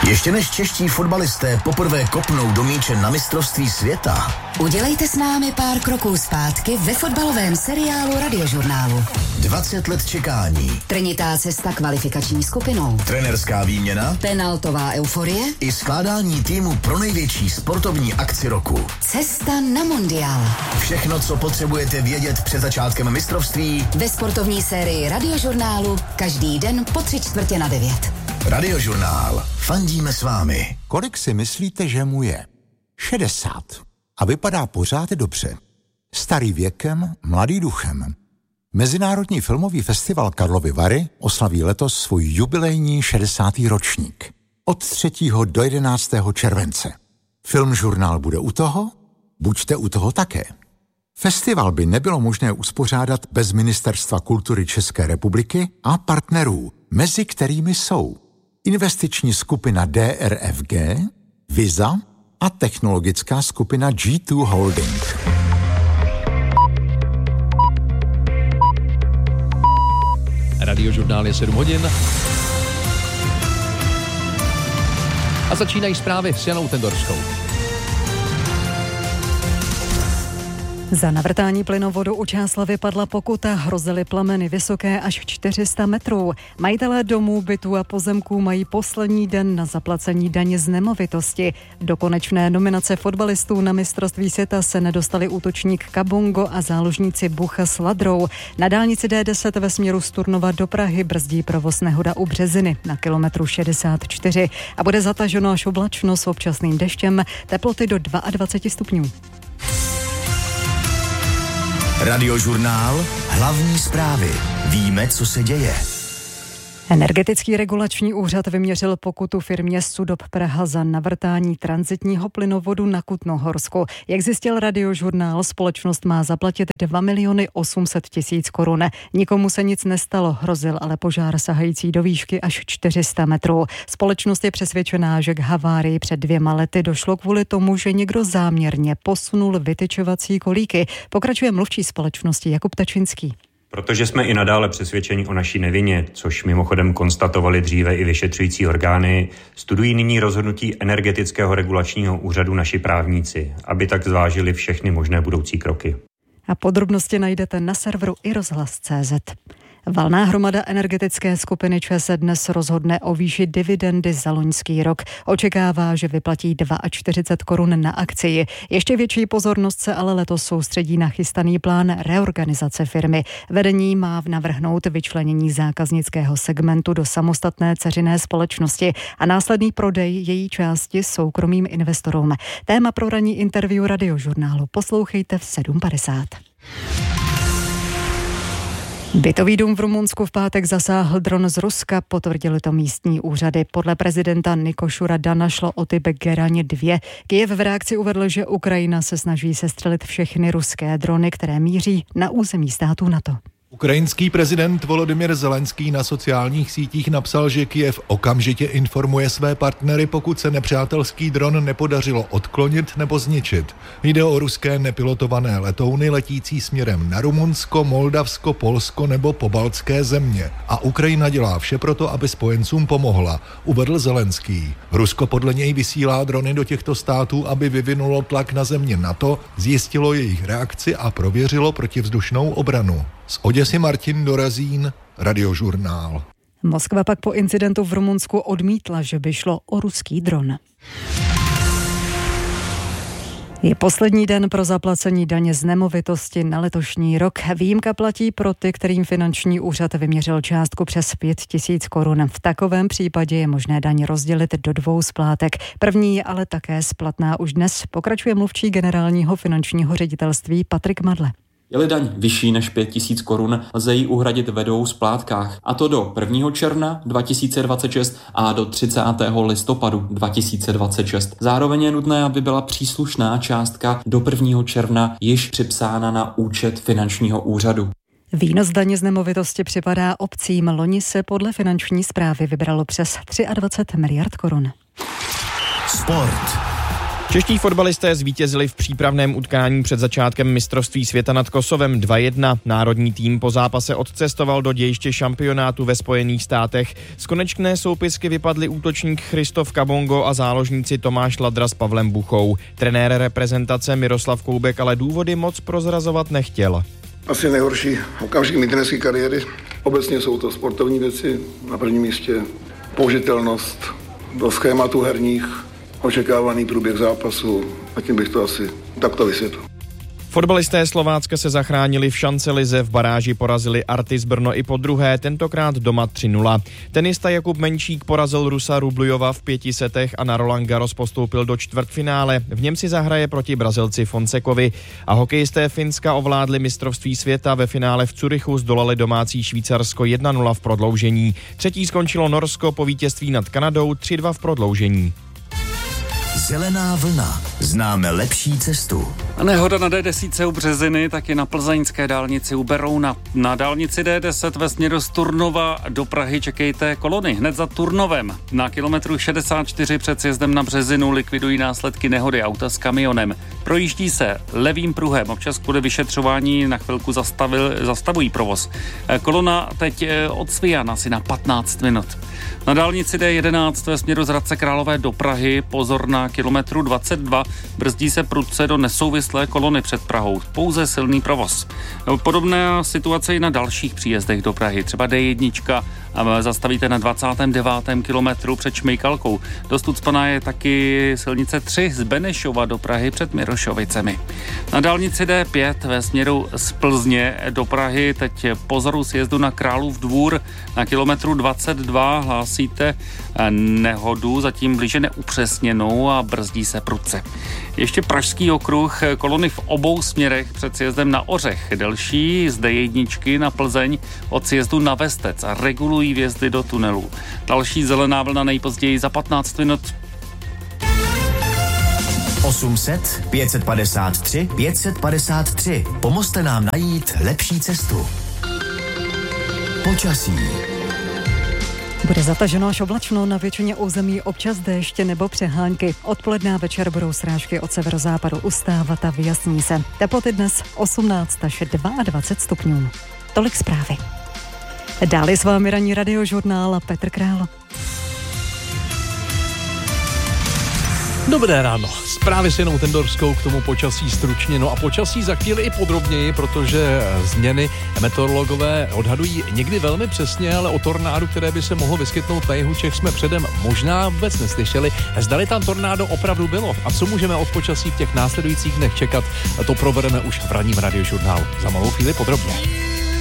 Ještě než čeští fotbalisté poprvé kopnou do míče na mistrovství světa, udělejte s námi pár kroků zpátky ve fotbalovém seriálu Radiožurnálu. 20 let čekání, Trnitá cesta kvalifikační skupinou, trenerská výměna, penaltová euforie i skládání týmu pro největší sportovní akci roku. Cesta na mundiál. Všechno, co potřebujete vědět před začátkem mistrovství Ve sportovní sérii Radiožurnálu každý den po 8:45. Radiožurnál. Fandíme s vámi. Kolik si myslíte, že mu je? 60. A vypadá pořád dobře. Starý věkem, mladý duchem. Mezinárodní filmový festival Karlovy Vary oslaví letos svůj jubilejní 60. ročník. Od 3. do 11. července. Filmžurnál bude u toho? Buďte u toho také. Festival by nebylo možné uspořádat bez Ministerstva kultury České republiky a partnerů, mezi kterými jsou investiční skupina DRFG, Visa a technologická skupina G2 Holding. Radiožurnál je 7 hodin. A začínají zprávy s Janou Tendorskou. Za navrtání plynovodu u Čáslavi padla pokuta, hrozily plameny vysoké až 400 metrů. Majitelé domů, bytů a pozemků mají poslední den na zaplacení daně z nemovitosti. Do konečné nominace fotbalistů na mistrovství světa se nedostali útočník Kabongo a záložníci Bucha s Ladrou. Na dálnici D10 ve směru z Turnova do Prahy brzdí provoz nehoda u Březiny na kilometru 64 a bude zataženo až oblačno s občasným deštěm, teploty do 22 stupňů. Radiožurnál. Hlavní zprávy. Víme, co se děje. Energetický regulační úřad vyměřil pokutu firmě Sudop Praha za navrtání tranzitního plynovodu na Kutnohorsku. Jak zjistil Radiožurnál, společnost má zaplatit 2 800 000 korun. Nikomu se nic nestalo, hrozil ale požár sahající do výšky až 400 metrů. Společnost je přesvědčená, že k havárii před 2 lety došlo kvůli tomu, že někdo záměrně posunul vytyčovací kolíky. Pokračuje mluvčí společnosti Jakub Tačinský. Protože jsme i nadále přesvědčeni o naší nevině, což mimochodem konstatovali dříve i vyšetřující orgány, studují nyní rozhodnutí Energetického regulačního úřadu naši právníci, aby tak zvážili všechny možné budoucí kroky. A podrobnosti najdete na serveru iRozhlas.cz. Valná hromada energetické skupiny ČEZ dnes rozhodne o výši dividendy za loňský rok. Očekává, že vyplatí 42 korun na akcii. Ještě větší pozornost se ale letos soustředí na chystaný plán reorganizace firmy. Vedení má navrhnout vyčlenění zákaznického segmentu do samostatné dceřiné společnosti a následný prodej její části soukromým investorům. Téma pro ranní interview Radiožurnálu poslouchejte v 7:50. Bytový dům v Rumunsku v pátek zasáhl dron z Ruska, potvrdili to místní úřady. Podle prezidenta Nikošura Dana šlo o typ Geraň 2. Kyjev v reakci uvedl, že Ukrajina se snaží sestřelit všechny ruské drony, které míří na území států NATO. Ukrajinský prezident Volodymyr Zelenský na sociálních sítích napsal, že Kyjev okamžitě informuje své partnery, pokud se nepřátelský dron nepodařilo odklonit nebo zničit. Jde o ruské nepilotované letouny letící směrem na Rumunsko, Moldavsko, Polsko nebo pobaltské země. A Ukrajina dělá vše proto, aby spojencům pomohla, uvedl Zelenský. Rusko podle něj vysílá drony do těchto států, aby vyvinulo tlak na země NATO, zjistilo jejich reakci a prověřilo protivzdušnou obranu. Z Oděsy Martin Dorazín, Radiožurnál. Moskva pak po incidentu v Rumunsku odmítla, že by šlo o ruský dron. Je poslední den pro zaplacení daně z nemovitosti na letošní rok. Výjimka platí pro ty, kterým finanční úřad vyměřil částku přes 5 000 korun. V takovém případě je možné daň rozdělit do 2 splátek. První je ale také splatná už dnes, pokračuje mluvčí generálního finančního ředitelství Patrik Madle. Je-li daň vyšší než 5 000 korun, lze ji uhradit ve 2 splátkách, a to do 1. června 2026 a do 30. listopadu 2026. Zároveň je nutné, aby byla příslušná částka do 1. června již připsána na účet finančního úřadu. Výnos daně z nemovitosti připadá obcím. Loni se podle finanční správy vybralo přes 23 miliard korun. Sport. Čeští fotbalisté zvítězili v přípravném utkání před začátkem mistrovství světa nad Kosovem 2-1. Národní tým po zápase odcestoval do dějiště šampionátu ve Spojených státech. Z konečné soupisky vypadli útočník Christoph Kabongo a záložníci Tomáš Ladra s Pavlem Buchou. Trenér reprezentace Miroslav Koubek ale důvody moc prozrazovat nechtěl. Asi nejhorší okamžik mé trenerské kariéry. Obecně jsou to sportovní věci, na prvním místě použitelnost do schématu herních, očekávaný průběh zápasu, a tím bych to asi takto vysvětlil. Fotbalisté Slovácka se zachránili v šancelize, v baráži porazili Artis Brno i podruhé, tentokrát doma 3-0. Tenista Jakub Menčík porazil Rusa Rublujova v 5 setech a na Roland Garros postoupil do čtvrtfinále. V něm si zahraje proti Brazilci Fonsekovi. A hokejisté Finska ovládli mistrovství světa, ve finále v Curychu zdolali domácí Švýcarsko 1-0 v prodloužení. Třetí skončilo Norsko po vítězství nad Kanadou 3-2 v prodloužení. Zelená vlna. Známe lepší cestu. Nehoda na D10 u Březiny, taky na plzeňské dálnici u Berouna. Na dálnici D10 ve směru z Turnova do Prahy čekejte kolony hned za Turnovem. Na kilometru 64 před sjezdem na Březinu likvidují následky nehody auta s kamionem. Projíždí se levým pruhem, občas kvůli vyšetřování na chvilku zastavují provoz. Kolona teď od Svijan asi na 15 minut. Na dálnici D11 ve směru z Hradce Králové do Prahy pozor na kilometru 22, brzdí se prudce do nesouvislé kolony před Prahou. Pouze silný provoz. Podobná situace i na dalších příjezdech do Prahy. Třeba D1 zastavíte na 29. kilometru před Šmejkalkou. Dost ucpaná je taky silnice 3 z Benešova do Prahy před Mirošovicemi. Na dálnici D5 ve směru z Plzně do Prahy teď pozoru sjezdu na Králův Dvůr. Na kilometru 22 hlásíte nehodu, zatím blíže neupřesněnou a brzdí se prudce. Ještě Pražský okruh, kolony v obou směrech před sjezdem na Ořech. Delší z D1 na Plzeň od sjezdu na Vestec a regulují vjezdy do tunelů. Další zelená vlna nejpozději za 15 minut. 800 553 553. Pomozte nám najít lepší cestu. Počasí. Bude zataženo až oblačno, na většině území občas déšť nebo přehánky. Odpoledne a večer budou srážky od severozápadu ustávat a vyjasní se. Teploty dnes 18 až 22 stupňů. Tolik zprávy. Dále s vámi ranní radiožurnál Petr Král. Dobré ráno. Zprávy s Janou Tendorskou, k tomu počasí stručně. No a počasí za chvíli i podrobněji, protože změny meteorologové odhadují někdy velmi přesně, ale o tornádu, které by se mohlo vyskytnout na jihu Čech, jsme předem možná vůbec neslyšeli. Zdali tam tornádo opravdu bylo a co můžeme od počasí v těch následujících dnech čekat, to probereme už v ranním radiožurnálu. Za malou chvíli podrobně.